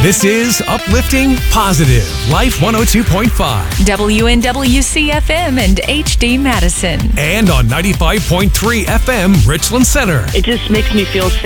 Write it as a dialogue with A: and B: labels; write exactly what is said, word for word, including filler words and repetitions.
A: This is Uplifting Positive Life one oh two point five.
B: W N W C F M and H D Madison.
A: And on ninety-five point three F M Richland Center.
C: It just makes me feel safe.